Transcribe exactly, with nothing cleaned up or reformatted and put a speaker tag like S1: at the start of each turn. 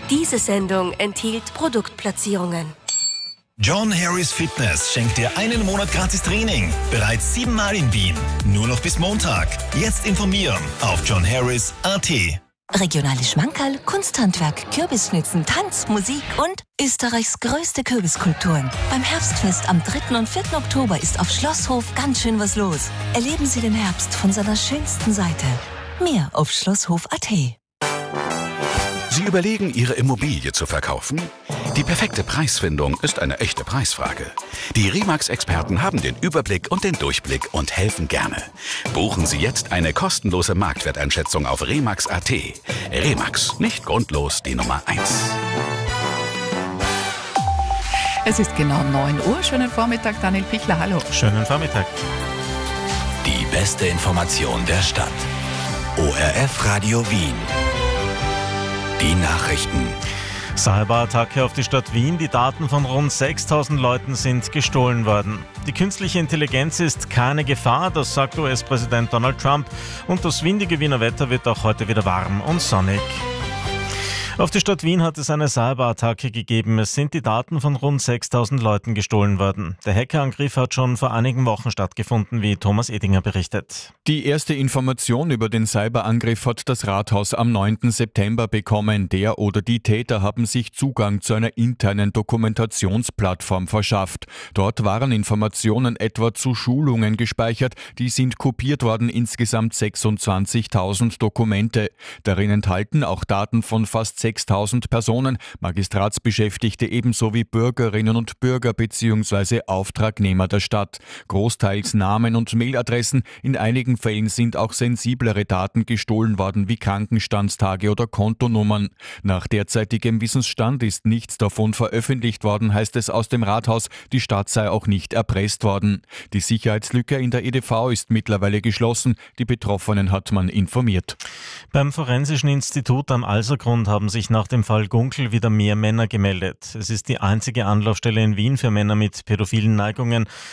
S1: Diese Sendung enthielt Produktplatzierungen.
S2: John Harris Fitness schenkt dir einen Monat gratis Training. Bereits siebenmal in Wien. Nur noch bis Montag. Jetzt informieren auf john harris punkt a t.
S3: Regionale Schmankerl, Kunsthandwerk, Kürbisschnitzen, Tanz, Musik und Österreichs größte Kürbiskulturen. Beim Herbstfest am dritten und vierten Oktober ist auf Schlosshof ganz schön was los. Erleben Sie den Herbst von seiner schönsten Seite. Mehr auf schlosshof punkt a t.
S4: Sie überlegen, Ihre Immobilie zu verkaufen? Die perfekte Preisfindung ist eine echte Preisfrage. Die Remax-Experten haben den Überblick und den Durchblick und helfen gerne. Buchen Sie jetzt eine kostenlose Marktwerteinschätzung auf remax punkt a t. Remax, nicht grundlos die Nummer eins.
S5: Es ist genau neun Uhr. Schönen Vormittag, Daniel Pichler, hallo.
S6: Schönen Vormittag.
S7: Die beste Information der Stadt. O R F Radio Wien. Die Nachrichten.
S6: Cyberattacke auf die Stadt Wien. Die Daten von rund sechstausend Leuten sind gestohlen worden. Die künstliche Intelligenz ist keine Gefahr, das sagt U S-Präsident Donald Trump. Und das windige Wiener Wetter wird auch heute wieder warm und sonnig. Auf die Stadt Wien hat es eine Cyberattacke gegeben. Es sind die Daten von rund sechstausend Leuten gestohlen worden. Der Hackerangriff hat schon vor einigen Wochen stattgefunden, wie Thomas Edinger berichtet.
S8: Die erste Information über den Cyberangriff hat das Rathaus am neunten September bekommen. Der oder die Täter haben sich Zugang zu einer internen Dokumentationsplattform verschafft. Dort waren Informationen etwa zu Schulungen gespeichert. Die sind kopiert worden, insgesamt sechsundzwanzigtausend Dokumente. Darin enthalten auch Daten von fast sechstausend Personen, Magistratsbeschäftigte ebenso wie Bürgerinnen und Bürger bzw. Auftragnehmer der Stadt. Großteils Namen und Mailadressen, in einigen Fällen sind auch sensiblere Daten gestohlen worden wie Krankenstandstage oder Kontonummern. Nach derzeitigem Wissensstand ist nichts davon veröffentlicht worden, heißt es aus dem Rathaus, die Stadt sei auch nicht erpresst worden. Die Sicherheitslücke in der E D V ist mittlerweile geschlossen, die Betroffenen hat man informiert.
S6: Beim Forensischen Institut am Alsergrund haben sich nach dem Fall Gunkel wieder mehr Männer gemeldet. Es ist die einzige Anlaufstelle in Wien für Männer mit pädophilen Neigungen.